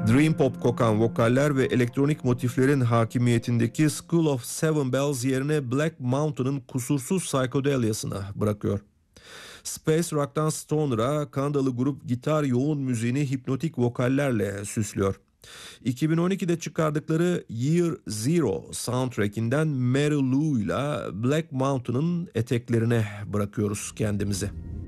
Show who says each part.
Speaker 1: Dream pop kokan vokaller ve elektronik motiflerin hakimiyetindeki School of Seven Bells yerine Black Mountain'ın kusursuz psikodelyasına bırakıyor. Space Rock'tan Stoner'a Kanadalı grup gitar yoğun müziğini hipnotik vokallerle süslüyor. 2012'de çıkardıkları Year Zero soundtrack'inden Mary Lou ile Black Mountain'ın eteklerine bırakıyoruz kendimizi.